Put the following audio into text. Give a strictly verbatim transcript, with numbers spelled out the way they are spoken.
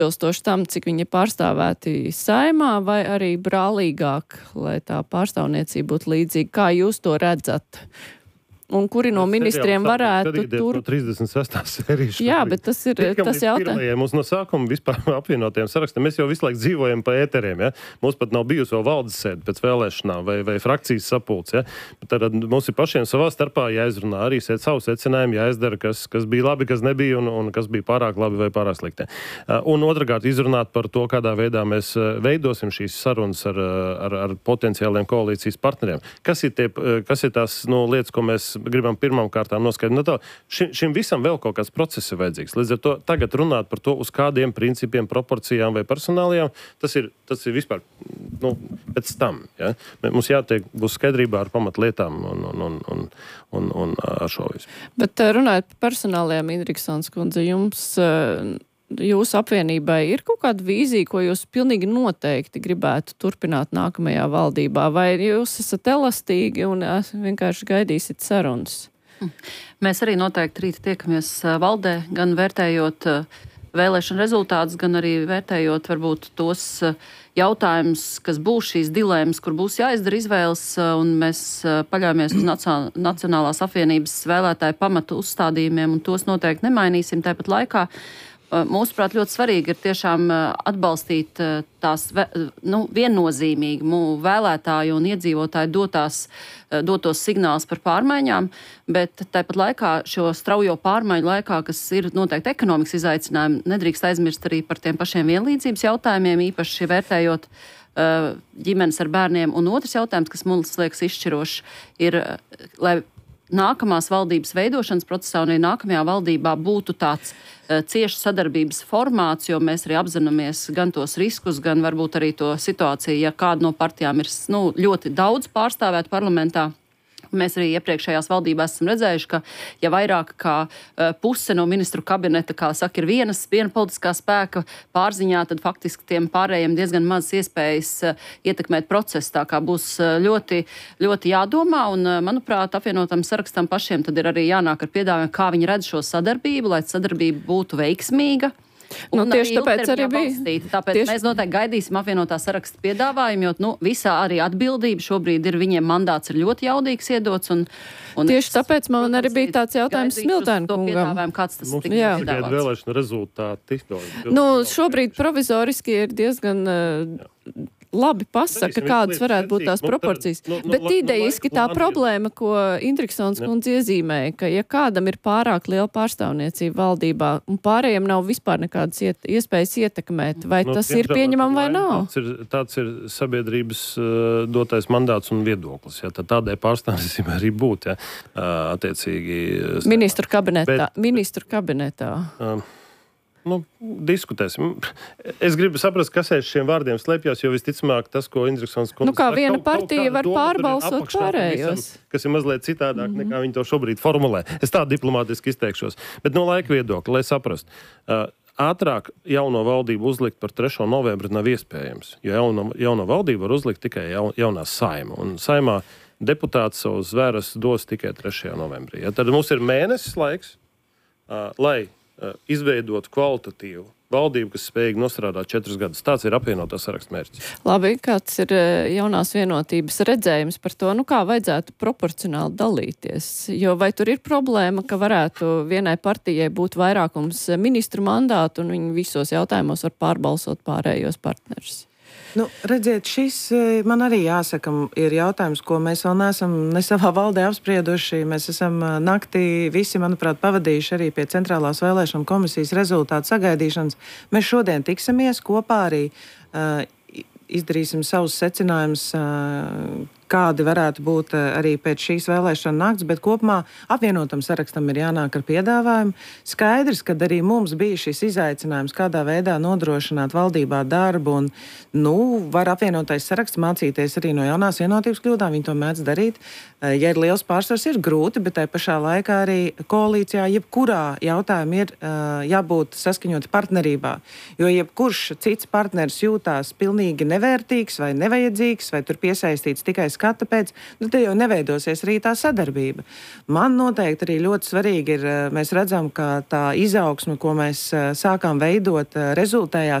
atbilstoši tam, cik viņi ir pārstāvēti Saeimā, vai arī brālīgāk, lai tā pārstāvniecība būtu līdzīga? Kā jūs to redzat? Un kuri no ministriem varētu tur... No trīsdesmit sestās sērijas. Jā, bet tas ir tas jautājums. Mums no sākuma vispār apvienotiem sarakstiem, mēs jau visu laiku dzīvojam pa ēteriem, ja? Mums pat nav bijusi vēl valdes sēde pēc vēlēšanām vai, vai frakcijas sapulcs, ja? Tad mums ir pašiem savā starpā jāizrunā arī sēt savu secinājumu, jāizdara, kas, kas bija labi, kas nebija un, un kas bija pārāk labi vai pārāk slikti. Un otrkārt izrunāt par to, kādā veidā mēs veidosim šīs sarunas ar, ar, ar potenciāliem koalīcijas partneriem. Kas ir, tie, kas ir tās no, lietas, ko mēs gribam pirmām kārtām noskaidrot. No tā, šim, šim visam vēl kaut kāds process ir vajadzīgs. Līdz ar to tagad runāt par to, uz kādiem principiem, proporcijām vai personālijām, tas ir, tas ir vispār nu, pēc tam. Ja? Mums jātiek būs skaidrībā ar pamatlietām un, un, un, un, un, un ar šo visu. Bet runājot par personālijām, Indriksons kundze, jums... Jūsu apvienībai ir kaut kāda vīzija, ko jūs pilnīgi noteikti gribētu turpināt nākamajā valdībā? Vai jūs esat elastīgi un vienkārši gaidīsit sarunas? Mēs arī noteikti rīt tiekamies valdē, gan vērtējot vēlēšanu rezultātus, gan arī vērtējot varbūt tos jautājumus, kas būs šīs dilēmas, kur būs jāizdara izvēles, un mēs paļāmies uz Nacionālās apvienības vēlētāju pamatu uzstādījumiem, un tos noteikti nemainīsim. Tāpat laikā mūsuprāt, ļoti svarīgi ir tiešām atbalstīt tās nu, viennozīmīgi vēlētāju un iedzīvotāju dotās, dotos signālus par pārmaiņām, bet tāpat laikā šo straujo pārmaiņu laikā, kas ir noteikti ekonomikas izaicinājumi, nedrīkst aizmirst arī par tiem pašiem vienlīdzības jautājumiem, īpaši vērtējot ģimenes ar bērniem. Un otrs jautājums, kas mums liekas izšķirošs, ir, lai nākamās valdības veidošanas procesā un arī nākamajā valdībā būtu tāds uh, cieši sadarbības formāts, jo mēs arī apzināmies gan tos riskus, gan varbūt arī to situāciju, ja kāda no partijām ir nu, ļoti daudz pārstāvēt parlamentā. Mēs arī iepriekšējās valdībās esam redzējuši, ka ja vairāk kā uh, puse no ministru kabineta, kā saka, ir vienas, viena politiskā spēka pārziņā, tad faktiski tiem pārējiem diezgan maz iespējas uh, ietekmēt procesu. Tā kā būs uh, ļoti, ļoti jādomā, un, uh, manuprāt, apvienotam sarakstam pašiem tad ir arī jānāk ar piedāvājumu, kā viņi redz šo sadarbību, lai sadarbība būtu veiksmīga. Nu, tieši tāpēc arī bija. Tāpēc tieši... mēs noteikti gaidīsim apvienotā saraksta piedāvājumu, jo nu, visā arī atbildība šobrīd ir, viņiem mandāts ir ļoti jaudīgs iedots. Un, un tieši es, tāpēc man protams, arī bija tāds jautājums Smiltēna kungam. Kāds tas mums tika piedāvāts? Vēlēšana rezultāti. Nu, šobrīd provizoriski ir diezgan... Uh, labi pasaka, kādas varētu būt tās proporcijas. Nu, nu, Bet nu, idejiski tā nu, problēma, ko Indriksons kundze iezīmēja, ka ja kādam ir pārāk liela pārstāvniecība valdībā un pārējiem nav vispār nekādas iet, iespējas ietekmēt, vai nu, tas ir pieņemam vai nav? Tāds ir, tāds ir sabiedrības uh, dotais mandāts un viedoklis. Ja, tad tādai pārstāvniecībai arī būt, ja, uh, attiecīgi. Ministru kabinetā. Bet, ministru kabinetā. Uh, Nu, diskutēsim. Es gribu saprast, kas aiz šiem vārdiem slēpjas, jo visticamāk tas, ko Indriksons kundze... Nu, kā viena partija var pārbalsot pārējos. Kas ir mazliet citādāk, mm-hmm. nekā viņi to šobrīd formulē. Es tā diplomātiski izteikšos. Bet no laika viedokļa, lai saprastu. Uh, ātrāk jauno valdību uzlikt par trešo novembri nav iespējams, jo jauno, jauno valdību var uzlikt tikai jaun, jaunā Saeima. Un Saeimā deputāts savus zvēras dos tikai trešajā novembrī. Ja, tad mums ir mēnesis laiks, uh, lai izveidot kvalitatīvu valdību, kas spējīgi nostrādāt četrus gadus. Tāds ir apvienotā saraksta mērķis. Labi, kāds ir jaunās vienotības redzējums par to, nu kā vajadzētu proporcionāli dalīties? Jo vai tur ir problēma, ka varētu vienai partijai būt vairākums ministru mandātu un viņi visos jautājumos var pārbalsot pārējos partnerus? Nu, redziet, šis man arī jāsaka, ir jautājums, ko mēs vēl neesam ne savā valdē apsprieduši. Mēs esam naktī visi, manuprāt, pavadījuši arī pie Centrālās vēlēšana komisijas rezultātu sagaidīšanas. Mēs šodien tiksimies kopā arī, uh, izdarīsim savus secinājumus, uh, kādi varētu būt arī pēc šīs vēlēšana nakts, bet kopumā apvienotam sarakstam ir jānāk ar piedāvājumu. Skaidrs, ka arī mums bija šis izaicinājums, kādā veidā nodrošināt valdībā darbu, un, nu, var apvienotais saraksts mācīties arī no jaunās vienotības kļūdām, viņi to mēdz darīt. Ja ir liels pārsvars, ir grūti, bet tai pašā laikā arī koalīcijā jebkurā jautājumā ir jābūt saskaņoti partnerībā, jo jebkurš cits partneris jūtās pilnīgi nevērtīgs vai nevajadzīgs, vai tur piesaistīts tikai skata pēc, nu, tad jau neveidosies arī tā sadarbība. Man noteikti arī ļoti svarīgi ir, mēs redzam, ka tā izaugsme, ko mēs sākām veidot, rezultējās